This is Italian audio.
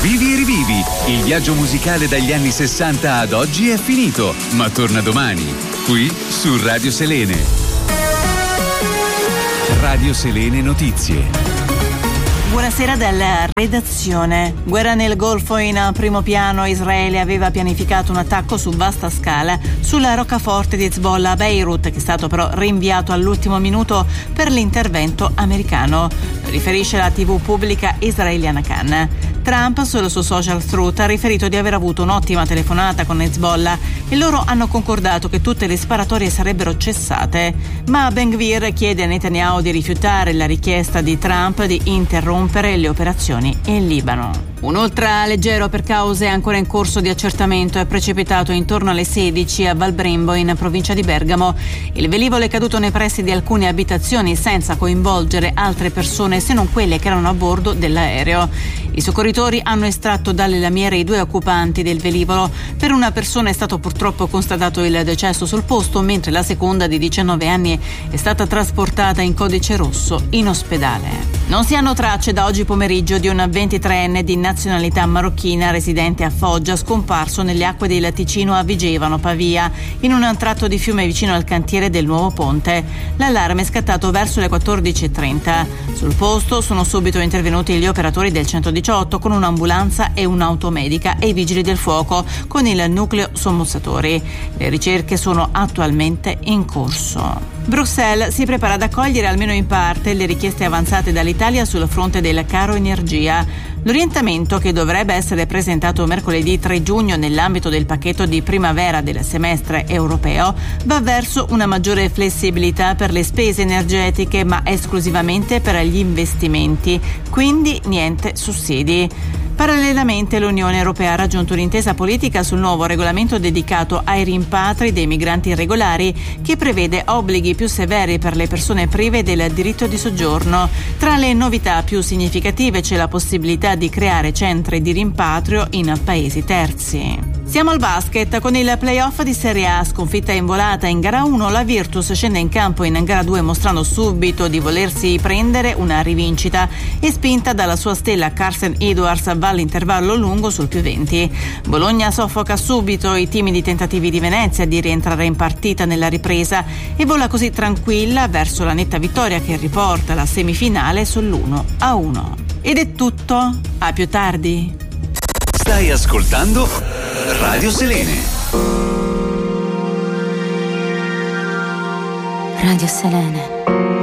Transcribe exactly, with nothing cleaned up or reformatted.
Vivi e rivivi, il viaggio musicale dagli anni sessanta ad oggi è finito, ma torna domani, qui su Radio Selene. Radio Selene Notizie. Buonasera dalla redazione. Guerra nel Golfo. In primo piano Israele aveva pianificato un attacco su vasta scala sulla roccaforte di Hezbollah a Beirut, che è stato però rinviato all'ultimo minuto per l'intervento americano, riferisce la tivù pubblica israeliana Kan. Trump sul suo social Truth ha riferito di aver avuto un'ottima telefonata con Hezbollah e loro hanno concordato che tutte le sparatorie sarebbero cessate, ma Ben Gvir chiede a Netanyahu di rifiutare la richiesta di Trump di interrompere le operazioni in Libano. Un ultraleggero per cause ancora in corso di accertamento è precipitato intorno alle sedici a Valbrembo, in provincia di Bergamo. Il velivolo è caduto nei pressi di alcune abitazioni senza coinvolgere altre persone se non quelle che erano a bordo dell'aereo. I soccorritori hanno estratto dalle lamiere i due occupanti del velivolo. Per una persona è stato purtroppo constatato il decesso sul posto, mentre la seconda, di diciannove anni, è stata trasportata in codice rosso in ospedale. Non si hanno tracce da oggi pomeriggio di un ventitreenne di nazionalità marocchina residente a Foggia, scomparso nelle acque del Ticino a Vigevano, Pavia, in un tratto di fiume vicino al cantiere del nuovo ponte. L'allarme è scattato verso le quattordici e trenta. Sul posto sono subito intervenuti gli operatori del centodiciotto con un'ambulanza e un'automedica e i vigili del fuoco con il nucleo sommozzatori. Le ricerche sono attualmente in corso. Bruxelles si prepara ad accogliere almeno in parte le richieste avanzate dall'Italia sul fronte del caro energia. L'orientamento, che dovrebbe essere presentato mercoledì tre giugno nell'ambito del pacchetto di primavera del semestre europeo, va verso una maggiore flessibilità per le spese energetiche, ma esclusivamente per gli investimenti, quindi niente sussidi. Parallelamente l'Unione Europea ha raggiunto un'intesa politica sul nuovo regolamento dedicato ai rimpatri dei migranti irregolari, che prevede obblighi più severi per le persone prive del diritto di soggiorno. Tra le novità più significative c'è la possibilità di creare centri di rimpatrio in paesi terzi. Siamo al basket. Con il play-off di Serie A, sconfitta in volata in gara uno, la Virtus scende in campo in gara due mostrando subito di volersi prendere una rivincita e, spinta dalla sua stella Carsen Edwards, va all'intervallo lungo sul più venti. Bologna soffoca subito i timidi tentativi di Venezia di rientrare in partita nella ripresa e vola così tranquilla verso la netta vittoria che riporta la semifinale sull'uno a uno. Ed è tutto. A più tardi. Stai ascoltando Radio Selene. Radio Selene.